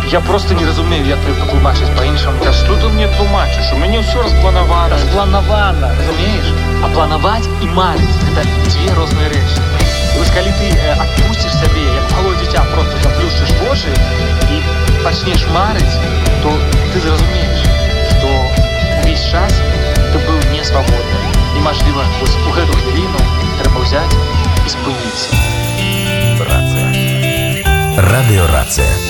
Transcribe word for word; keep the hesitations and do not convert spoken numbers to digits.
Я просто не разумею, як тобі патлумачыць па-іншаму. Та што ты мне тлумачыш? У мяне ўсё распланавана. Распланавана, разумееш? А планаваць і марыць – гэта дзве розныя рэчы. Вось калі ты э, адпусціш сябе, як малое дзіця, просто заплюшчыш вочы і пачнеш марыць, то ты зразумееш, што увесь час ты быў не свабодны. І, мажліва, вось у гэту хвіліну трэба ўзяць і спыніцца. Рацыя. Радыёрацыя.